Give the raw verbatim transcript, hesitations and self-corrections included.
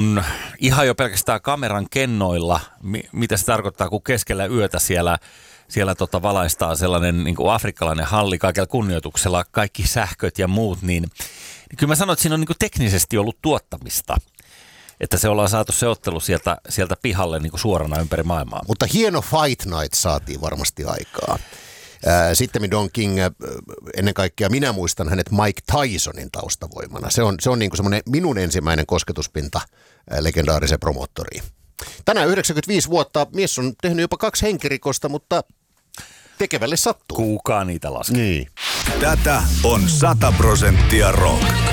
kuin ihan jo pelkästään kameran kennoilla, mi- mitä se tarkoittaa, kun keskellä yötä siellä, siellä tota valaistaan sellainen niin kuin afrikkalainen halli kaikella kunnioituksella, kaikki sähköt ja muut, niin, niin kyllä mä sanoin, että siinä on niin kuin teknisesti ollut tuottamista. Että se ollaan saatu se ottelu sieltä, sieltä pihalle niin kuin suorana ympäri maailmaa. Mutta hieno Fight Night saatiin varmasti aikaa. Sitten Don King, ennen kaikkea minä muistan hänet Mike Tysonin taustavoimana. Se on, se on niin kuin semmoinen minun ensimmäinen kosketuspinta legendaariseen promottoriin. Tänään yhdeksänkymmentäviisi vuotta, mies on tehnyt jopa kaksi henkirikosta, mutta tekevälle sattuu. Kukaan niitä laskee. Niin. Tätä on sata prosenttia rock.